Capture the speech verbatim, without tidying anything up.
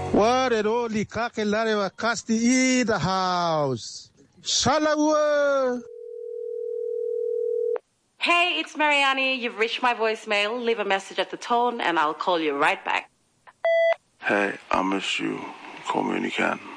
What it only kakelare kasti in the house. Shalawa. Hey, it's Mariani. You've reached my voicemail. Leave a message at the tone and I'll call you right back. Hey, I miss you. Call me when you can.